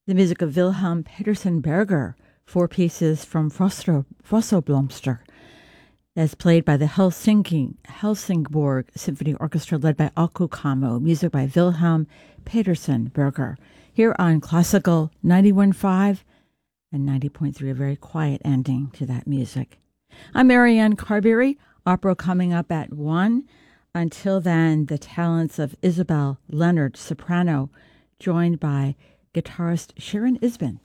The music of Wilhelm Petersen Berger, four pieces from Frossoblomster, as played by the Helsingborg Symphony Orchestra led by Aku Kamo, music by Wilhelm Petersen Berger, here on Classical 91.5 and 90.3, a very quiet ending to that music. I'm Marianne Carberry, opera coming up at 1. Until then, the talents of Isabel Leonard, soprano, joined by guitarist Sharon Isbin.